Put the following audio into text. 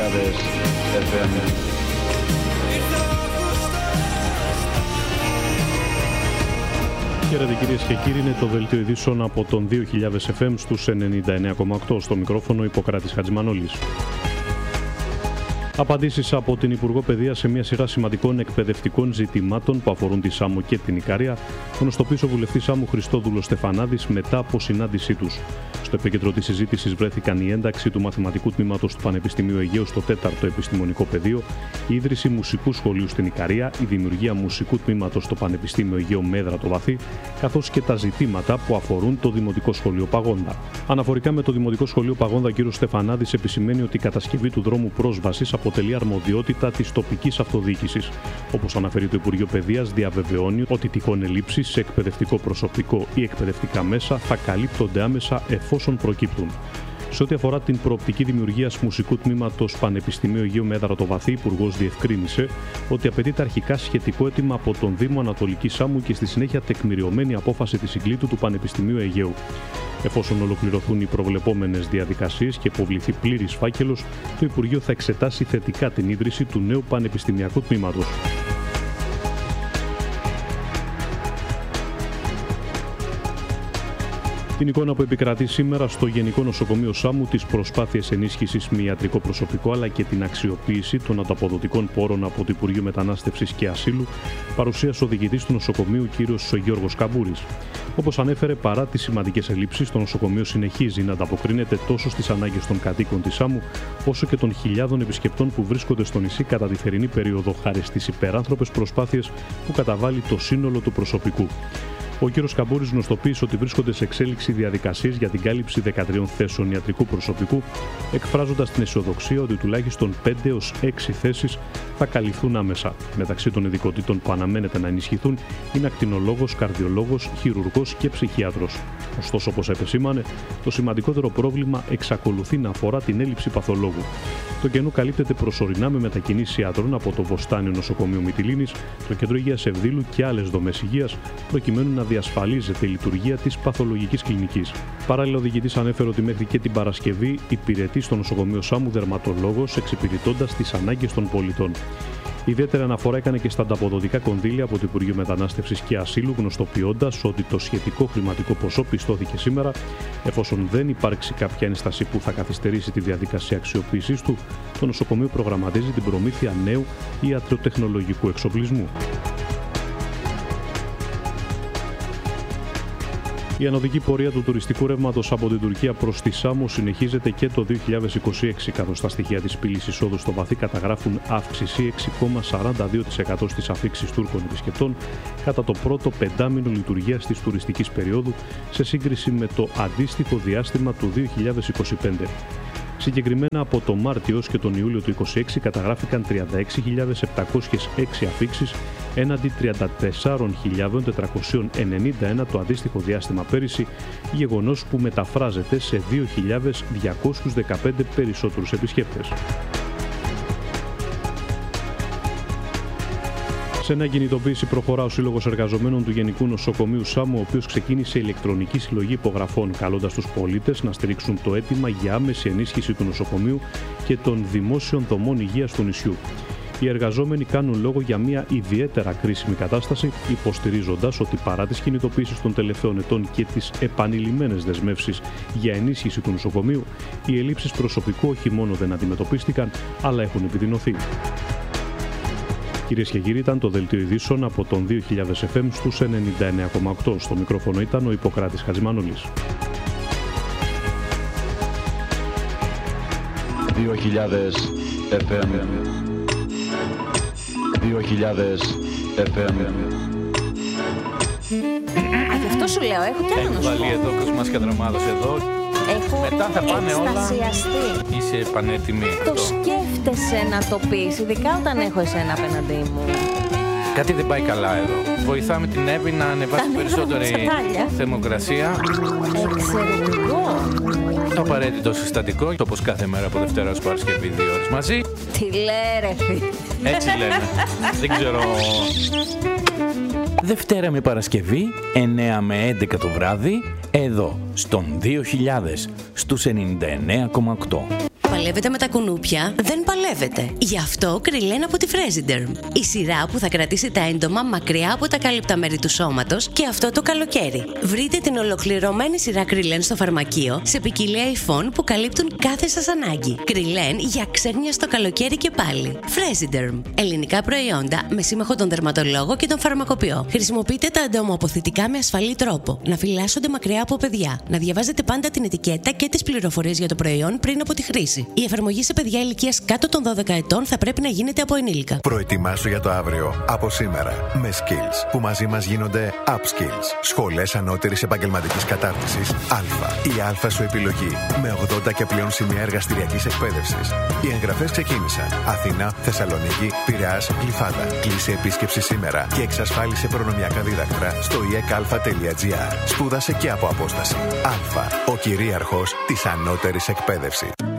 FM. Χαίρετε κυρίες και κύριοι, είναι το δελτίο ειδήσεων από τον 2000 FM στους 99,8. Στο μικρόφωνο Ιπποκράτης Χατζημανόλης. Απαντήσεις από την Υπουργό Παιδείας σε μια σειρά σημαντικών εκπαιδευτικών ζητημάτων που αφορούν τη Σάμο και την Ικαρία, γνωστοποίησε ο βουλευτής Σάμου Χριστόδουλος Στεφανάδης μετά από συνάντησή τους. Στο επίκεντρο της συζήτησης βρέθηκαν η ένταξη του μαθηματικού τμήματος του Πανεπιστημίου Αιγαίου στο 4ο Επιστημονικό Πεδίο, η ίδρυση μουσικού σχολείου στην Ικαρία, η δημιουργία μουσικού τμήματος στο Πανεπιστήμιο Αιγαίου Μέδρα το Βαθύ, καθώς και τα ζητήματα που αφορούν το Δημοτικό Σχολείο Παγόντα. Αναφορικά με το Δημοτικό Σχολείο Παγόντα, ο κ. Στεφανάδης επισημαίνει ότι η κατασκευή του δρόμου πρόσβασης αποτελεί αρμοδιότητα της τοπικής αυτοδιοίκησης. Όπως αναφέρει το Υπουργείο Παιδείας, διαβεβαιώνει ότι τυχόν ελλείψεις σε εκπαιδευτικό προσωπικό ή εκπαιδευτικά μέσα θα καλύπτονται άμεσα εφόσον προκύπτουν. Σε ό,τι αφορά την προοπτική δημιουργίας μουσικού τμήματος Πανεπιστημίου Αιγαίου Μέδρα το Βαθύ, ο Υπουργός διευκρίνησε ότι απαιτείται αρχικά σχετικό αίτημα από τον Δήμο Ανατολικής Σάμου και στη συνέχεια τεκμηριωμένη απόφαση της συγκλήτου του Πανεπιστημίου Αιγαίου. Εφόσον ολοκληρωθούν οι προβλεπόμενες διαδικασίες και υποβληθεί πλήρης φάκελος, το Υπουργείο θα εξετάσει θετικά την ίδρυση του νέου πανεπιστημιακού τμήματος. Την εικόνα που επικρατεί σήμερα στο Γενικό Νοσοκομείο Σάμου, τις προσπάθειες ενίσχυσης με ιατρικό προσωπικό αλλά και την αξιοποίηση των ανταποδοτικών πόρων από το Υπουργείο Μετανάστευσης και Ασύλου, παρουσίασε ο διοικητής του νοσοκομείου κ. Γιώργος Καμπούρης. Όπως ανέφερε, παρά τις σημαντικές ελλείψεις, το νοσοκομείο συνεχίζει να ανταποκρίνεται τόσο στις ανάγκες των κατοίκων της Σάμου, όσο και των χιλιάδων επισκεπτών που βρίσκονται στο νησί κατά τη θερινή περίοδο, χάρη στις υπεράνθρωπες προσπάθειες που καταβάλει το σύνολο του προσωπικού. Ο κ. Καμπούρης γνωστοποίησε ότι βρίσκονται σε εξέλιξη διαδικασίες για την κάλυψη 13 θέσεων ιατρικού προσωπικού, εκφράζοντας την αισιοδοξία ότι τουλάχιστον 5 έως 6 θέσεις θα καλυφθούν άμεσα. Μεταξύ των ειδικοτήτων που αναμένεται να ενισχυθούν είναι ακτινολόγος, καρδιολόγος, χειρουργός και ψυχίατρος. Ωστόσο, όπως επεσήμανε, το σημαντικότερο πρόβλημα εξακολουθεί να αφορά την έλλειψη παθολόγου. Το κενό καλύπτεται προσωρινά με μετακινήσεις ιατρών από το Βοστάνιο Νοσοκομείο Μυτιλήνης, το Κέντρο Υγείας Ευδήλου και άλλες δομές υγείας, προκειμένου να διασφαλίζεται η λειτουργία της παθολογικής κλινικής. Παράλληλα, ο διοικητής ανέφερε ότι μέχρι και την Παρασκευή υπηρετεί στο νοσοκομείο Σάμου δερματολόγος, εξυπηρετώντας τις ανάγκες των πολιτών. Ιδιαίτερη αναφορά έκανε και στα ανταποδοτικά κονδύλια από το Υπουργείο Μετανάστευσης και Ασύλου, γνωστοποιώντας ότι το σχετικό χρηματικό ποσό πιστώθηκε σήμερα. Εφόσον δεν υπάρξει κάποια ένσταση που θα καθυστερήσει τη διαδικασία αξιοποίησής του, το νοσοκομείο προγραμματίζει την προμήθεια νέου ιατροτεχνολογικού εξοπλισμού. Η ανωδική πορεία του τουριστικού ρεύματος από την Τουρκία προς τη Σάμο συνεχίζεται και το 2026, καθώς τα στοιχεία της πύλης εισόδου στο Βαθύ καταγράφουν αύξηση 6,42% στις αφήξεις Τούρκων επισκεπτών κατά το πρώτο πεντάμηνο λειτουργίας της τουριστικής περίοδου σε σύγκριση με το αντίστοιχο διάστημα του 2025. Συγκεκριμένα από το Μάρτιο και τον Ιούλιο του 2026 καταγράφηκαν 36.706 αφήξεις έναντι 34.491 το αντίστοιχο διάστημα πέρυσι, γεγονός που μεταφράζεται σε 2.215 περισσότερους επισκέπτες. Σε νέα κινητοποίηση προχωρά ο Σύλλογος Εργαζομένων του Γενικού Νοσοκομείου Σάμου, ο οποίος ξεκίνησε ηλεκτρονική συλλογή υπογραφών, καλώντας τους πολίτες να στηρίξουν το αίτημα για άμεση ενίσχυση του νοσοκομείου και των δημόσιων δομών υγείας του νησιού. Οι εργαζόμενοι κάνουν λόγο για μια ιδιαίτερα κρίσιμη κατάσταση, υποστηρίζοντας ότι παρά τις κινητοποίησεις των τελευταίων ετών και τις επανειλημμένες δεσμεύσεις για ενίσχυση του νοσοκομείου, οι ελλείψεις προσωπικού όχι μόνο δεν αντιμετωπίστηκαν, αλλά έχουν επιδεινωθεί. Κυρίες και κύριοι, ήταν το δελτίο ειδήσεων από τον 2000 FM στους 99,8. Στο μικρόφωνο ήταν ο Ιπποκράτης Χατζημανόλης. 2000 FM. 2000 FM. Γι' αυτό σου λέω, έχω κι άλλο να σου πω. Βάλει εδώ Κοσμάς και Δραμάδος εδώ. Έχω μετά θα πάνε εκστασιαστεί. Όλα. Είσαι πανέτοιμη. Το σκέφτεσαι να το πεις, ειδικά όταν έχω εσένα απέναντί μου. Κάτι δεν πάει καλά εδώ. Βοηθάμε την Εύη να ανεβάσει περισσότερη θερμοκρασία. Εξαιρετικό. Το απαραίτητο συστατικό, όπως κάθε μέρα από Δευτέρα ως Παρασκευή 2 ώρες μαζί. Τι λέει ρε φίλε. Έτσι λένε. Δεν ξέρω. Δευτέρα με Παρασκευή, 9 με 11 το βράδυ, εδώ, στον 2000, στους 99,8. Πάλι παλεύετε με τα κουνούπια, δεν παλεύετε. Γι' αυτό Κριλέν από τη Fresiderm. Η σειρά που θα κρατήσει τα έντομα μακριά από τα κάλυπτα μέρη του σώματος και αυτό το καλοκαίρι. Βρείτε την ολοκληρωμένη σειρά Κριλέν στο φαρμακείο σε ποικιλία υφών που καλύπτουν κάθε σας ανάγκη. Κριλέν για ξέγνια στο καλοκαίρι και πάλι. Fresiderm. Ελληνικά προϊόντα με σύμμαχο τον δερματολόγο και τον φαρμακοποιό. Χρησιμοποιείτε τα εντομοαποθητικά με ασφαλή τρόπο. Να φυλάσσονται μακριά από παιδιά. Να διαβάζετε πάντα την ετικέτα και τις πληροφορίες για το προϊόν πριν από τη χρήση. Η εφαρμογή σε παιδιά ηλικίας κάτω των 12 ετών θα πρέπει να γίνεται από ενήλικα. Προετοιμάσου για το αύριο από σήμερα με Skills που μαζί μας γίνονται Upskills. Σχολές ανώτερης επαγγελματικής κατάρτισης Α. Η Α σου επιλογή με 80 και πλέον σημεία εργαστηριακής εκπαίδευσης. Οι εγγραφές ξεκίνησαν. Αθήνα, Θεσσαλονίκη, Πειραιάς, Γλυφάδα. Κλείσε επίσκεψη σήμερα και εξασφάλισε προνομιακά δίδακτρα στο iecalfa.gr. Σπούδασε και από απόσταση. Α. Ο κυρίαρχος της ανώτερης εκπαίδευσης.